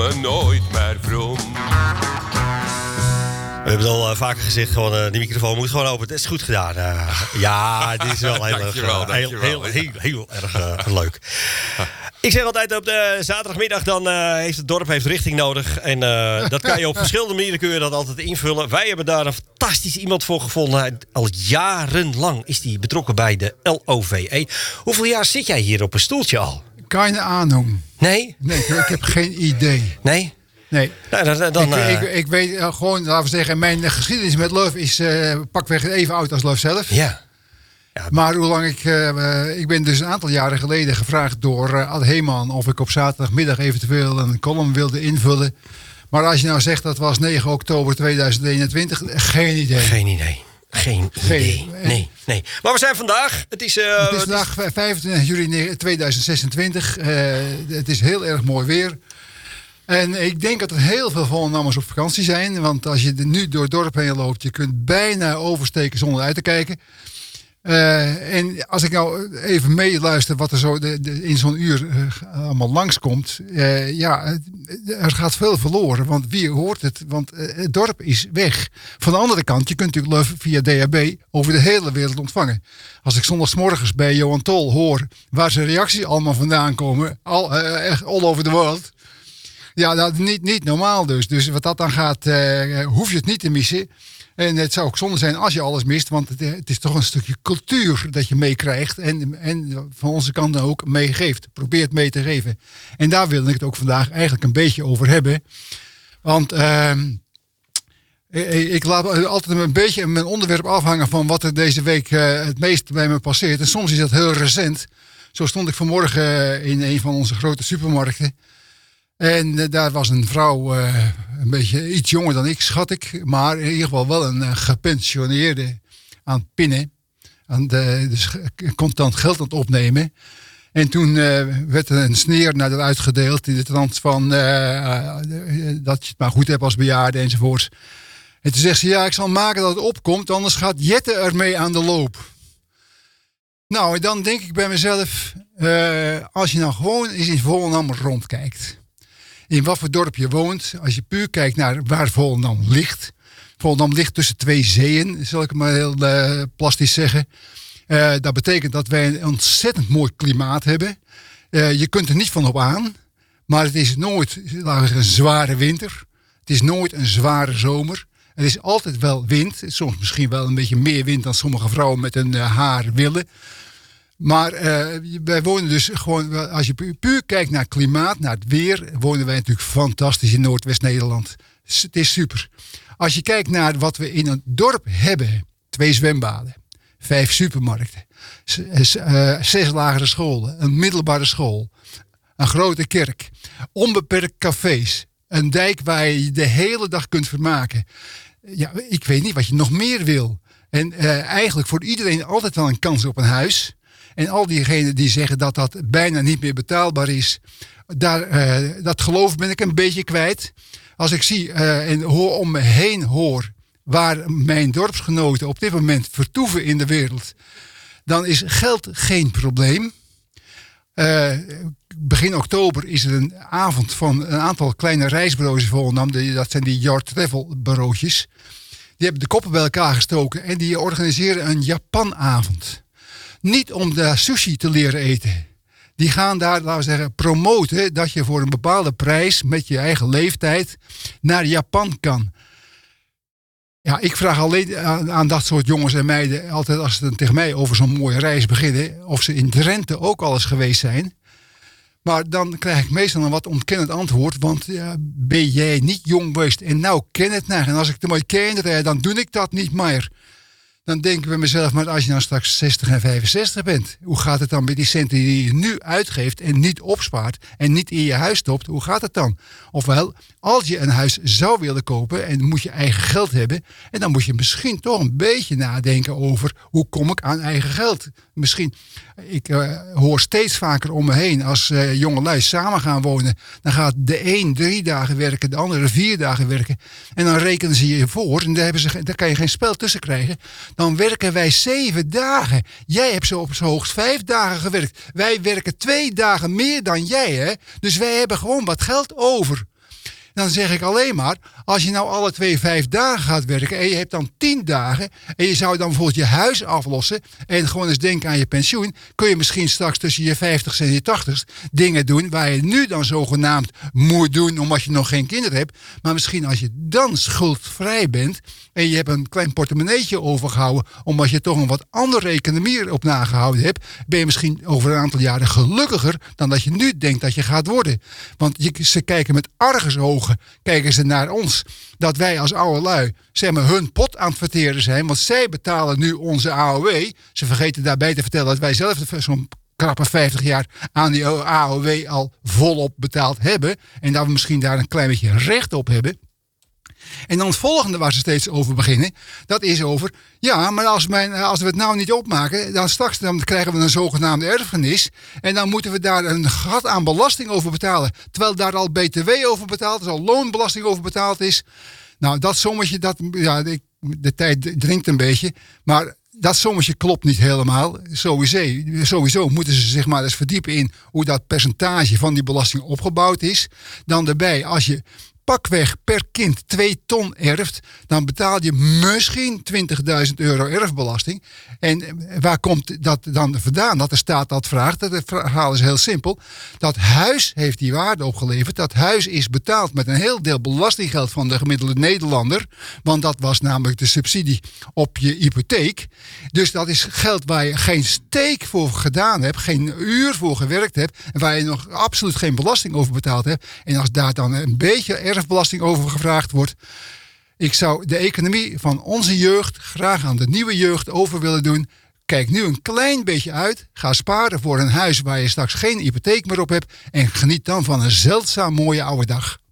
me nooit meer vroom. We hebben het al vaker gezegd, gewoon, die microfoon moet gewoon open. Het is goed gedaan. Ja, dit is wel heel erg leuk. Ik zeg altijd, op de zaterdagmiddag dan heeft het dorp richting nodig. En dat kan je op verschillende manieren kun je dat altijd invullen. Wij hebben daar een fantastisch iemand voor gevonden. Al jarenlang is hij betrokken bij de LOVE. Hoeveel jaar zit jij hier op een stoeltje al? Keine Ahnung. Nee? Nee, ik heb geen idee. Nee? Nee. Nou, Ik weet gewoon, laten we zeggen, mijn geschiedenis met Luf is pakweg even oud als Luf zelf. Ja. Maar hoe lang ik ben dus een aantal jaren geleden gevraagd door Ad Heeman of ik op zaterdagmiddag eventueel een column wilde invullen. Maar als je nou zegt dat was 9 oktober 2021, geen idee. Geen idee. Nee. Maar we zijn vandaag. Het is vandaag 25 juli 2026. Het is heel erg mooi weer. En ik denk dat er heel veel Volendammers op vakantie zijn. Want als je nu door het dorp heen loopt, je kunt bijna oversteken zonder uit te kijken. En als ik nou even meeluister wat er zo in zo'n uur allemaal langskomt. Er gaat veel verloren. Want wie hoort het? Want het dorp is weg. Van de andere kant, je kunt natuurlijk Luf via DHB over de hele wereld ontvangen. Als ik zondagsmorgens bij Johan Tol hoor waar zijn reacties allemaal vandaan komen. Echt all over the world. Ja, dat niet normaal dus. Dus wat dat dan gaat, hoef je het niet te missen. En het zou ook zonde zijn als je alles mist. Want het is toch een stukje cultuur dat je meekrijgt. En van onze kant dan ook meegeeft. Probeert mee te geven. En daar wil ik het ook vandaag eigenlijk een beetje over hebben. Want ik laat altijd een beetje mijn onderwerp afhangen van wat er deze week het meest bij me passeert. En soms is dat heel recent. Zo stond ik vanmorgen in een van onze grote supermarkten. En daar was een vrouw, een beetje iets jonger dan ik, schat ik. Maar in ieder geval wel een gepensioneerde aan het pinnen. Dus contant geld aan het opnemen. En toen werd er een sneer naar haar uitgedeeld. In de trant van dat je het maar goed hebt als bejaarde enzovoorts. En toen zegt ze, ja, ik zal maken dat het opkomt. Anders gaat Jette ermee aan de loop. Nou, en dan denk ik bij mezelf. Als je nou gewoon eens in Volendam rondkijkt. In wat voor dorp je woont. Als je puur kijkt naar waar Volendam ligt. Volendam ligt tussen twee zeeën. Zal ik het maar heel plastisch zeggen. Dat betekent dat wij een ontzettend mooi klimaat hebben. Je kunt er niet van op aan. Maar het is nooit een zware winter. Het is nooit een zware zomer. Er is altijd wel wind. Soms misschien wel een beetje meer wind dan sommige vrouwen met hun haar willen. Maar wij wonen dus gewoon, als je puur kijkt naar het klimaat, naar het weer, wonen wij natuurlijk fantastisch in Noordwest-Nederland. Het is super. Als je kijkt naar wat we in een dorp hebben, 2 zwembaden, 5 supermarkten, 6 lagere scholen, een middelbare school, een grote kerk, onbeperkt cafés, een dijk waar je je de hele dag kunt vermaken. Ja, ik weet niet wat je nog meer wil. En eigenlijk voor iedereen altijd wel een kans op een huis. En al diegenen die zeggen dat dat bijna niet meer betaalbaar is, dat geloof ben ik een beetje kwijt. Als ik zie en om me heen hoor waar mijn dorpsgenoten op dit moment vertoeven in de wereld, dan is geld geen probleem. Begin oktober is er een avond van een aantal kleine reisbureaus in Volendam. Dat zijn die Your Travel bureautjes. Die hebben de koppen bij elkaar gestoken en die organiseren een Japanavond. Niet om de sushi te leren eten. Die gaan daar, laten we zeggen, promoten dat je voor een bepaalde prijs met je eigen leeftijd naar Japan kan. Ja, ik vraag alleen aan dat soort jongens en meiden altijd als ze tegen mij over zo'n mooie reis beginnen, of ze in Drenthe ook al eens geweest zijn. Maar dan krijg ik meestal een wat ontkennend antwoord. Want ben jij niet jong geweest en nou ken het naar. En als ik te mooi ken, dan doe ik dat niet meer. Dan denk ik bij mezelf, maar als je nou straks 60 en 65 bent. Hoe gaat het dan met die centen die je nu uitgeeft en niet opspaart en niet in je huis stopt? Hoe gaat het dan? Ofwel, als je een huis zou willen kopen en moet je eigen geld hebben. En dan moet je misschien toch een beetje nadenken over hoe kom ik aan eigen geld. Misschien, ik hoor steeds vaker om me heen als jongelui samen gaan wonen. Dan gaat de een 3 dagen werken, de andere 4 dagen werken. En dan rekenen ze je voor en daar kan je geen spel tussen krijgen. Dan werken wij 7 dagen. Jij hebt zo op z'n hoogst 5 dagen gewerkt. Wij werken 2 dagen meer dan jij, hè? Dus wij hebben gewoon wat geld over. Dan zeg ik alleen maar, als je nou alle 2 5 dagen gaat werken en je hebt dan 10 dagen en je zou dan bijvoorbeeld je huis aflossen en gewoon eens denken aan je pensioen, kun je misschien straks tussen je 50ste en je 80ste dingen doen waar je nu dan zogenaamd moet doen omdat je nog geen kinderen hebt. Maar misschien als je dan schuldvrij bent en je hebt een klein portemonneetje overgehouden omdat je toch een wat andere economie op nagehouden hebt, ben je misschien over een aantal jaren gelukkiger dan dat je nu denkt dat je gaat worden. Want ze kijken met argusogen kijken ze naar ons. Dat wij als oude lui zeg maar, hun pot aan het verteren zijn. Want zij betalen nu onze AOW. Ze vergeten daarbij te vertellen dat wij zelf zo'n krappe 50 jaar aan die AOW al volop betaald hebben. En dat we misschien daar een klein beetje recht op hebben. En dan het volgende waar ze steeds over beginnen, dat is over, ja, maar als we het nou niet opmaken, dan straks dan krijgen we een zogenaamde erfenis. En dan moeten we daar een gat aan belasting over betalen. Terwijl daar al BTW over betaald is, al loonbelasting over betaald is. Nou, dat sommetje, de tijd dringt een beetje, maar dat sommetje klopt niet helemaal. Sowieso moeten ze zich maar eens verdiepen in hoe dat percentage van die belasting opgebouwd is. Dan daarbij, als je pakweg per kind 2 ton erft, dan betaal je misschien €20.000 erfbelasting. En waar komt dat dan vandaan? Dat de staat dat vraagt. Het verhaal is heel simpel. Dat huis heeft die waarde opgeleverd. Dat huis is betaald met een heel deel belastinggeld van de gemiddelde Nederlander. Want dat was namelijk de subsidie op je hypotheek. Dus dat is geld waar je geen steek voor gedaan hebt, geen uur voor gewerkt hebt en waar je nog absoluut geen belasting over betaald hebt. En als daar dan een beetje erfbelasting over gevraagd wordt. Ik zou de economie van onze jeugd graag aan de nieuwe jeugd over willen doen. Kijk nu een klein beetje uit. Ga sparen voor een huis waar je straks geen hypotheek meer op hebt. En geniet dan van een zeldzaam mooie oude dag.